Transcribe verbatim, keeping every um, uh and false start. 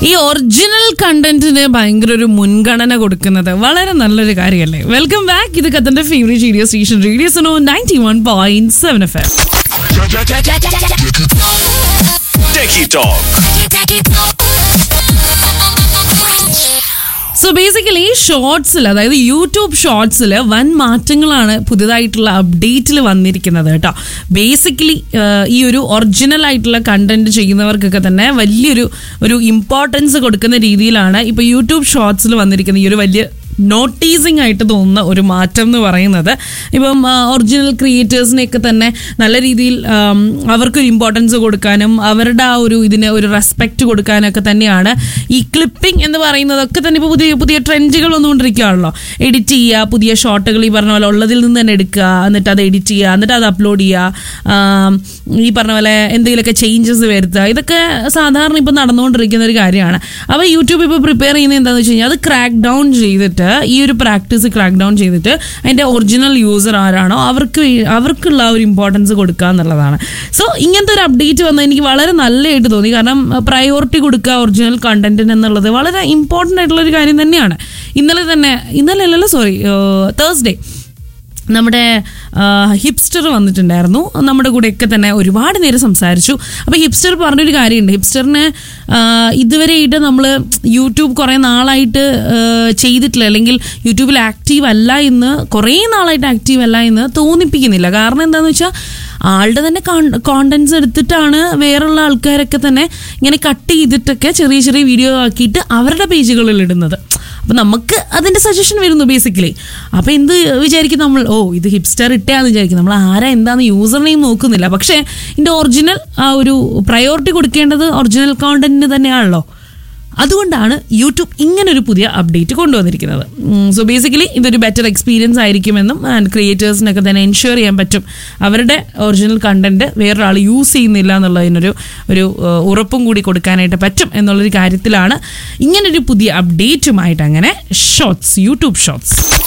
ഈ ഒറിജിനൽ കണ്ടന്റിന് ഭയങ്കര ഒരു മുൻഗണന കൊടുക്കുന്നത് വളരെ നല്ലൊരു കാര്യമല്ലേ. Welcome back. ഇത് കത്തന്റെ favourite radio station radio Suno ninety one point seven F M. Techie Talk. So basically ഷോർട്സിൽ, അതായത് യൂട്യൂബ് ഷോർട്സിൽ വൻ മാറ്റങ്ങളാണ് പുതിയതായിട്ടുള്ള അപ്ഡേറ്റിൽ വന്നിരിക്കുന്നത് കേട്ടോ. ബേസിക്കലി ഈ ഒരു ഒറിജിനൽ ആയിട്ടുള്ള കണ്ടന്റ് ചെയ്യുന്നവർക്കൊക്കെ തന്നെ വലിയൊരു ഒരു ഇമ്പോർട്ടൻസ് കൊടുക്കുന്ന രീതിയിലാണ് ഇപ്പോൾ യൂട്യൂബ് ഷോർട്സിൽ വന്നിരിക്കുന്ന ഈ ഒരു വലിയ നോട്ടീസിങ് ആയിട്ട് തോന്നുന്ന ഒരു മാറ്റം എന്ന് പറയുന്നത്. ഇപ്പം ഒറിജിനൽ ക്രിയേറ്റേഴ്സിനെയൊക്കെ തന്നെ നല്ല രീതിയിൽ അവർക്കൊരു ഇമ്പോർട്ടൻസ് കൊടുക്കാനും അവരുടെ ആ ഒരു ഇതിന് ഒരു റെസ്പെക്റ്റ് കൊടുക്കാനൊക്കെ തന്നെയാണ് ഈ ക്ലിപ്പിംഗ് എന്ന് പറയുന്നതൊക്കെ തന്നെ ഇപ്പോൾ പുതിയ പുതിയ ട്രെൻഡുകൾ വന്നുകൊണ്ടിരിക്കുകയാണല്ലോ. എഡിറ്റ് ചെയ്യുക, പുതിയ ഷോട്ടുകൾ ഈ പറഞ്ഞ പോലെ ഉള്ളതിൽ നിന്ന് തന്നെ എടുക്കുക, എന്നിട്ട് അത് എഡിറ്റ് ചെയ്യുക, എന്നിട്ട് അത് അപ്ലോഡ് ചെയ്യുക, ഈ പറഞ്ഞ പോലെ എന്തെങ്കിലുമൊക്കെ ചേഞ്ചസ് വരുത്തുക. ഇതൊക്കെ സാധാരണ ഇപ്പോൾ നടന്നുകൊണ്ടിരിക്കുന്ന ഒരു കാര്യമാണ്. അപ്പോൾ യൂട്യൂബ് ഇപ്പോൾ പ്രിപ്പയർ ചെയ്യുന്നത് എന്താണെന്ന് വെച്ച് കഴിഞ്ഞാൽ അത് ക്രാക്ക് ഡൗൺ ചെയ്തിട്ട് ഈ ഒരു പ്രാക്ടീസ് ക്രാക്ക് ഡൗൺ ചെയ്തിട്ട് അതിൻ്റെ ഒറിജിനൽ യൂസർ ആരാണോ അവർക്ക് അവർക്കുള്ള ഒരു ഇമ്പോർട്ടൻസ് കൊടുക്കുക എന്നുള്ളതാണ്. സോ ഇങ്ങനത്തെ ഒരു അപ്ഡേറ്റ് വന്നാൽ എനിക്ക് വളരെ നല്ലതായിട്ട് തോന്നി. കാരണം പ്രയോറിറ്റി കൊടുക്കുക ഒറിജിനൽ കണ്ടന്റിന് എന്നുള്ളത് വളരെ ഇമ്പോർട്ടൻ്റ് ആയിട്ടുള്ള ഒരു കാര്യം തന്നെയാണ്. ഇന്നലെ തന്നെ ഇന്നലെ അല്ലല്ലോ സോറി തേഴ്സ്ഡേ നമ്മുടെ ഹിപ്സ്റ്റർ വന്നിട്ടുണ്ടായിരുന്നു. നമ്മുടെ കൂടെയൊക്കെ തന്നെ ഒരുപാട് നേരം സംസാരിച്ചു. അപ്പോൾ ഹിപ്സ്റ്റർ പറഞ്ഞൊരു കാര്യമുണ്ട്. ഹിപ്സ്റ്ററിന് ഇതുവരെയായിട്ട് നമ്മൾ യൂട്യൂബ് കുറേ നാളായിട്ട് ചെയ്തിട്ടില്ല, അല്ലെങ്കിൽ യൂട്യൂബിൽ ആക്റ്റീവ് അല്ല എന്ന് കുറേ നാളായിട്ട് ആക്റ്റീവ് അല്ല എന്ന് തോന്നിപ്പിക്കുന്നില്ല. കാരണം എന്താണെന്ന് വെച്ചാൽ ആളുടെ തന്നെ കോണ്ടന്റ്സ് എടുത്തിട്ടാണ് വേറെയുള്ള ആൾക്കാരൊക്കെ തന്നെ ഇങ്ങനെ കട്ട് ചെയ്തിട്ടൊക്കെ ചെറിയ ചെറിയ വീഡിയോ ആക്കിയിട്ട് അവരുടെ പേജുകളിൽ ഇടുന്നത്. അപ്പം നമുക്ക് അതിൻ്റെ സജഷൻ വരുന്നു ബേസിക്കലി. അപ്പോൾ എന്ത് വിചാരിക്കും നമ്മൾ, ഓ ഇത് ഹിപ്സ്റ്റർ ഇട്ടാന്ന് വിചാരിക്കും. നമ്മൾ ആരാ എന്താണെന്ന് യൂസർ നെയിം നോക്കുന്നില്ല. പക്ഷേ ഇതിൻ്റെ ഒറിജിനൽ ആ ഒരു പ്രയോറിറ്റി കൊടുക്കേണ്ടത് ഒറിജിനൽ കോണ്ടന്റിന് തന്നെയാണല്ലോ. അതുകൊണ്ടാണ് യൂട്യൂബ് ഇങ്ങനൊരു പുതിയ അപ്ഡേറ്റ് കൊണ്ടുവന്നിരിക്കുന്നത്. സോ ബേസിക്കലി ഇതൊരു ബെറ്റർ എക്സ്പീരിയൻസ് ആയിരിക്കുമെന്നും ആൻഡ് ക്രിയേറ്റേഴ്സിനൊക്കെ തന്നെ എൻഷുർ ചെയ്യാൻ പറ്റും അവരുടെ ഒറിജിനൽ കണ്ടന്റ് വേറൊരാൾ യൂസ് ചെയ്യുന്നില്ല എന്നുള്ളതിനൊരു ഒരു ഉറപ്പും കൂടി കൊടുക്കാനായിട്ട് പറ്റും എന്നുള്ളൊരു കാര്യത്തിലാണ് ഇങ്ങനൊരു പുതിയ അപ്ഡേറ്റുമായിട്ട് അങ്ങനെ ഷോർട്സ് യൂട്യൂബ് ഷോർട്സ്